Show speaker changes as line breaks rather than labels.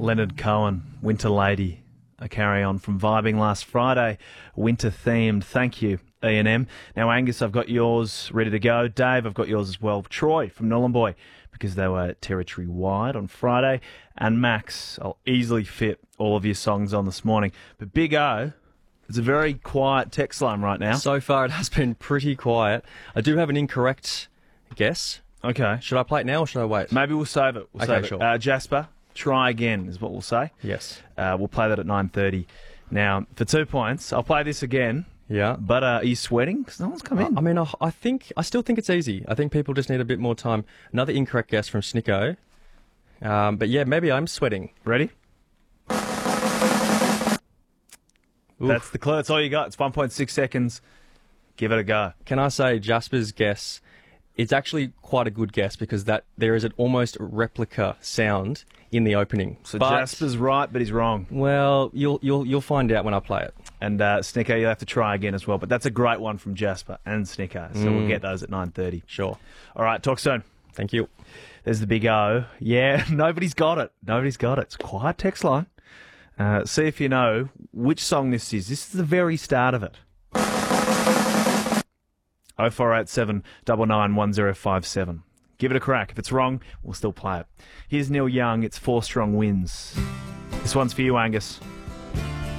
Leonard Cohen, Winter Lady. A carry on from Vibing last Friday, winter themed. Thank you, E&M. Now, Angus, I've got yours ready to go. Dave, I've got yours as well. Troy from Nhulunbuy, because they were territory wide on Friday. And Max, I'll easily fit all of your songs on this morning. But Big O, it's a very quiet text line right now.
So far, it has been pretty quiet. I do have an incorrect guess.
Okay.
Should I play it now or should I wait?
Maybe we'll save it.
Okay, sure.
Jasper, try again is what we'll say.
Yes.
We'll play that at 9:30. Now, for 2 points, I'll play this again.
Yeah.
But are you sweating? Because no one's come in.
I mean, I still think it's easy. I think people just need a bit more time. Another incorrect guess from Snicko. But yeah, maybe I'm sweating.
Ready?
Oof.
That's the clue. That's all you got. It's 1.6 seconds. Give it a go.
Can I say Jasper's guess? It's actually quite a good guess because there is an almost replica sound in the opening.
So Jasper's right, but he's wrong.
Well, you'll find out when I play it.
And Snicker, you'll have to try again as well. But that's a great one from Jasper and Snicker. So we'll get those at 9:30.
Sure.
All right, talk soon.
Thank you.
There's the Big O. Yeah, nobody's got it. Nobody's got it. It's a quiet text line. See if you know which song this is. This is the very start of it. 0487 99 1057. Give it a crack. If it's wrong, we'll still play it. Here's Neil Young. It's 4 Strong Winds. This one's for you, Angus.